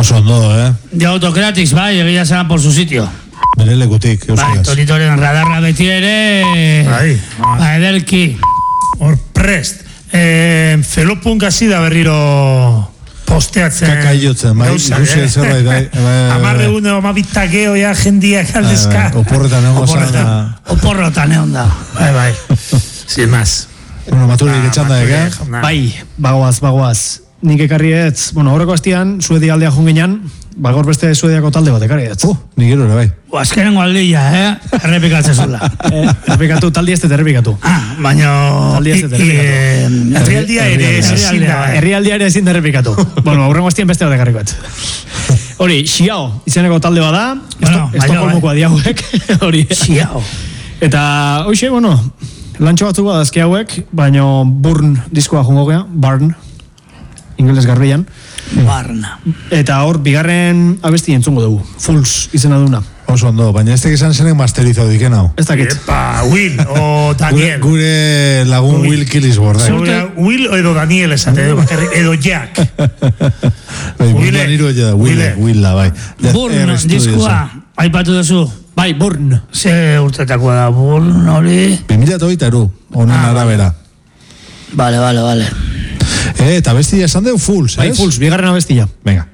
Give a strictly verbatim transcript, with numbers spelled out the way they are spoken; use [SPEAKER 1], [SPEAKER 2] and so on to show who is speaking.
[SPEAKER 1] Oso ondo, eh?
[SPEAKER 2] De Autocratics, bai, egia zan por su sitio.
[SPEAKER 1] Bere lekutik,
[SPEAKER 2] bai, Toritoren radarra beti ere...
[SPEAKER 3] Bai.
[SPEAKER 2] Ba, ederki.
[SPEAKER 3] Hor prest. Eh, Felopunk hasi da berriro... posteatzen.
[SPEAKER 1] Kakaiotzen, bai, ikusi zerbait, bai.
[SPEAKER 3] Amarre une omabita geoia jendiak aldezka.
[SPEAKER 1] Oporretan egon zan.
[SPEAKER 2] Oporretan egon da.
[SPEAKER 3] Bai, bai. Sin más.
[SPEAKER 1] Bueno, maturi getxanda, ega?
[SPEAKER 4] Bai, bagoaz, bagoaz. Nik ekarri ez, bueno, horreko hastian, Suedia aldea junginan, bagor beste Suediako talde bat ekarri ez.
[SPEAKER 1] Uh, nik gero ere, bai.
[SPEAKER 2] Azkenengo aldia, eh? Errepikatzen zula.
[SPEAKER 4] eh, errepikatu, taldi ez dut errepikatu.
[SPEAKER 2] Ah, baina...
[SPEAKER 4] Taldi ez dut errepikatu.
[SPEAKER 3] Herrialdia ere ezin da.
[SPEAKER 4] Herrialdia ere ezin da errepikatu. Bueno, aurrengo hastian beste bat ekarriko ez. Hori, Xiao, izeneko talde bada,
[SPEAKER 2] bueno,
[SPEAKER 4] Estokolmoko adiauek, hori.
[SPEAKER 2] Xiao.
[SPEAKER 4] Eta, hoxe, bueno, lantxo batzuk badazki hauek, baina Burn diskoa jungo gea, Barn, ingeles garbian.
[SPEAKER 2] Barna.
[SPEAKER 4] Eta hor, bigarren abesti entzungo dugu. Fools izena duna.
[SPEAKER 1] Oso ondo, baina ez tekin izan zenek masterizau diken hau.
[SPEAKER 4] Ez dakit.
[SPEAKER 3] Epa, Will o Daniel.
[SPEAKER 1] Gure, gure lagun Will, Will Killisborn.
[SPEAKER 3] Gure Will edo Daniel esate, edo Jack.
[SPEAKER 1] Bai, Will Daniro eda, Will, Will la, bai.
[SPEAKER 2] Burn, diskoa, aipatu duzu.
[SPEAKER 4] Bai, Burn.
[SPEAKER 2] Ze urtetakoa da, Burn, hori?
[SPEAKER 1] bi mila hogeita hiru, honen
[SPEAKER 2] ah,
[SPEAKER 1] arabera.
[SPEAKER 2] Vale, vale, vale.
[SPEAKER 1] Eh, eta bestia esan deu Fools,
[SPEAKER 4] bai,
[SPEAKER 1] ez?
[SPEAKER 4] Fools, bigarren abestia.
[SPEAKER 1] Venga.